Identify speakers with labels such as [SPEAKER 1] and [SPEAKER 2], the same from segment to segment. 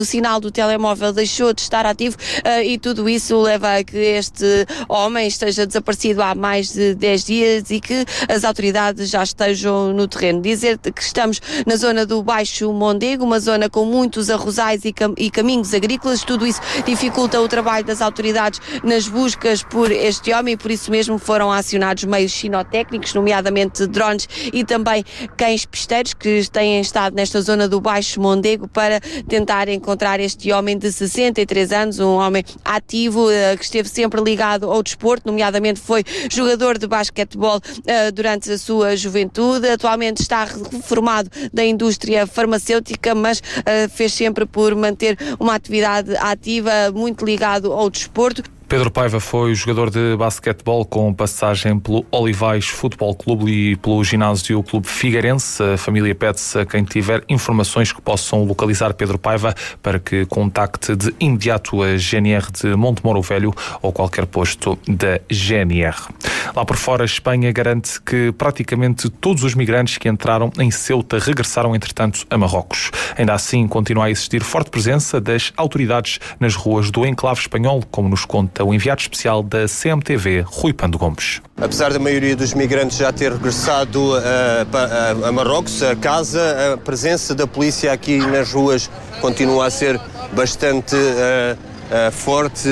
[SPEAKER 1] o sinal do telemóvel deixou de estar ativo e tudo isso leva a que este homem esteja desaparecido há mais de 10 dias e que as autoridades já estejam no terreno. Dizer que estamos na zona do Baixo Mondego, uma zona com muitos arrozais e caminhos agrícolas. Tudo isso dificulta o trabalho das autoridades nas buscas por este homem e por isso mesmo foram acionados meios sinotécnicos, nomeadamente drones e também cães pisteiros que têm estado nesta zona do Baixo Mondego para tentar encontrar este homem de 63 anos, um homem ativo que esteve sempre ligado ao desporto, nomeadamente foi jogador de basquetebol durante a sua juventude, atualmente está reformado da indústria farmacêutica, mas fez sempre por manter uma atividade ativa, muito ligado ao desporto.
[SPEAKER 2] Pedro Paiva foi jogador de basquetebol com passagem pelo Olivais Futebol Clube e pelo Ginásio Clube Figueirense. A família pede-se a quem tiver informações que possam localizar Pedro Paiva para que contacte de imediato a GNR de Montemoro Velho ou qualquer posto da GNR. Lá por fora, a Espanha garante que praticamente todos os migrantes que entraram em Ceuta regressaram, entretanto, a Marrocos. Ainda assim, continua a existir forte presença das autoridades nas ruas do enclave espanhol, como nos conta o enviado especial da CMTV, Rui Pando Gomes.
[SPEAKER 3] Apesar da maioria dos migrantes já ter regressado a Marrocos, a casa, a presença da polícia aqui nas ruas continua a ser bastante forte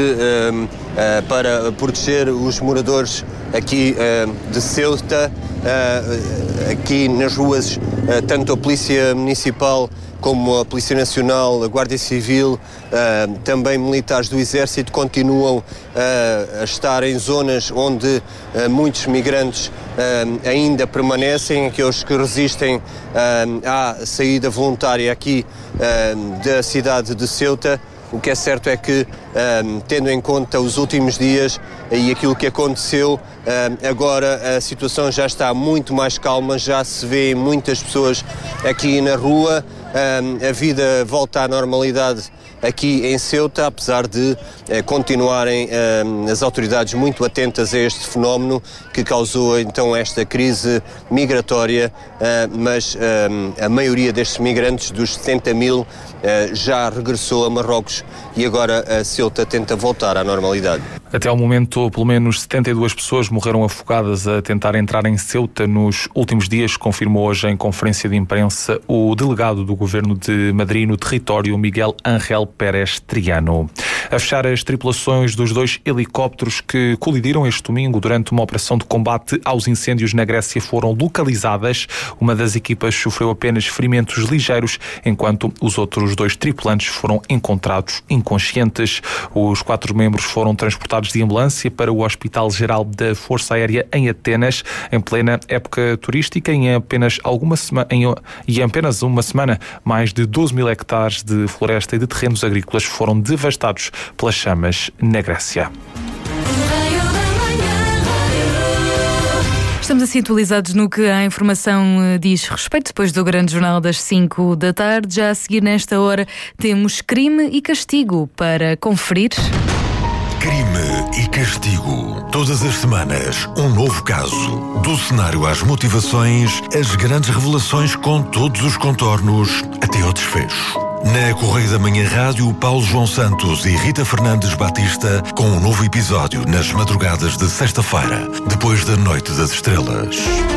[SPEAKER 3] para proteger os moradores aqui de Ceuta. Aqui nas ruas, tanto a Polícia Municipal como a Polícia Nacional, a Guarda Civil, também militares do Exército continuam a estar em zonas onde muitos migrantes ainda permanecem, aqueles que resistem à saída voluntária aqui da cidade de Ceuta. O que é certo é que, tendo em conta os últimos dias e aquilo que aconteceu, agora a situação já está muito mais calma, já se vê muitas pessoas aqui na rua, a vida volta à normalidade aqui em Ceuta, apesar de continuarem as autoridades muito atentas a este fenómeno que causou então esta crise migratória, mas a maioria destes migrantes, dos 70 mil, já regressou a Marrocos e agora a Ceuta tenta voltar à normalidade.
[SPEAKER 2] Até ao momento, pelo menos 72 pessoas morreram afogadas a tentar entrar em Ceuta nos últimos dias, confirmou hoje em conferência de imprensa o delegado do Governo de Madrid no território, Miguel Ángel Pérez Triano. A fechar, as tripulações dos 2 helicópteros que colidiram este domingo durante uma operação de combate aos incêndios na Grécia foram localizadas. Uma das equipas sofreu apenas ferimentos ligeiros, enquanto os outros 2 tripulantes foram encontrados inconscientes. Os 4 membros foram transportados de ambulância para o Hospital Geral da Força Aérea em Atenas, em plena época turística, e em apenas uma semana, mais de 12 mil hectares de floresta e de terrenos agrícolas foram devastados pelas chamas na Grécia.
[SPEAKER 4] Estamos assim atualizados no que a informação diz respeito. Depois do grande jornal das 5 da tarde, já a seguir nesta hora temos Crime e Castigo para conferir.
[SPEAKER 5] Crime e Castigo. Todas as semanas, um novo caso. Do cenário às motivações, as grandes revelações com todos os contornos, até ao desfecho. Na Correio da Manhã Rádio, Paulo João Santos e Rita Fernandes Batista com um novo episódio nas madrugadas de sexta-feira, depois da Noite das Estrelas.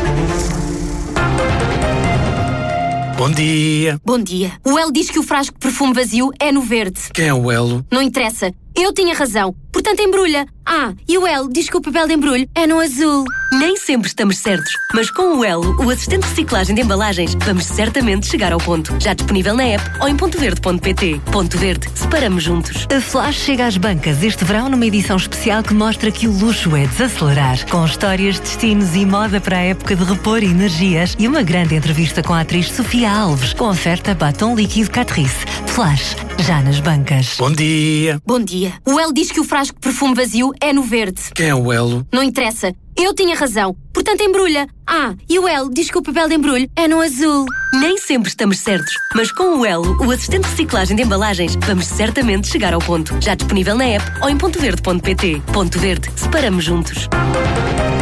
[SPEAKER 6] Bom dia.
[SPEAKER 7] Bom dia. O Elo diz que o frasco de perfume vazio é no verde.
[SPEAKER 6] Quem é o Elo?
[SPEAKER 7] Não interessa. Eu tinha razão. Portanto, embrulha. E o Elo diz que o papel de embrulho é no azul.
[SPEAKER 8] Nem sempre estamos certos, mas com o Elo, o assistente de reciclagem de embalagens, vamos certamente chegar ao ponto. Já disponível na app ou em pontoverde.pt. Ponto Verde. Separamos juntos.
[SPEAKER 9] A Flash chega às bancas este verão numa edição especial que mostra que o luxo é desacelerar. Com histórias, destinos e moda para a época de repor energias e uma grande entrevista com a atriz Sofia Alves, com oferta batom líquido Catrice. Flash, já nas bancas.
[SPEAKER 6] Bom dia.
[SPEAKER 7] Bom dia. O Elo diz que o frasco de perfume vazio é no verde.
[SPEAKER 6] Quem é o Elo?
[SPEAKER 7] Não interessa. Eu tinha razão. Portanto, embrulha. E o Elo diz que o papel de embrulho é no azul.
[SPEAKER 8] Nem sempre estamos certos, mas com o Elo, o assistente de reciclagem de embalagens, vamos certamente chegar ao ponto. Já disponível na app ou em pontoverde.pt. Ponto Verde. Separamos juntos.